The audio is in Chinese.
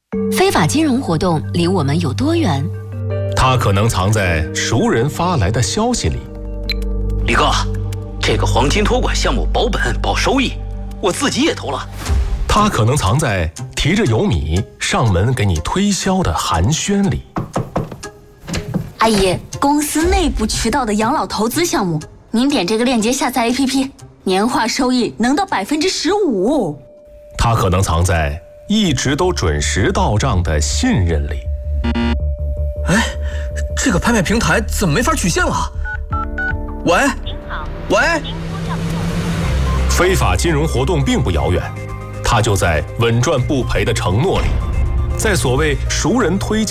非法金融活动离我们有多远？ 它可能藏在熟人发来的消息里。 李哥，这个黄金托管项目保本保收益，我自己也投了。 它可能藏在提着油米上门给你推销的寒暄里。 阿姨，公司内部渠道的养老投资项目，您点这个链接下载 APP， 年化收益能到15%。 它可能藏在一直都准时到账的信任里。 哎，这个拍卖平台怎么没法取现了？喂，您好，喂。 非法金融活动并不遥远，它就在稳赚不赔的承诺里，在所谓熟人推荐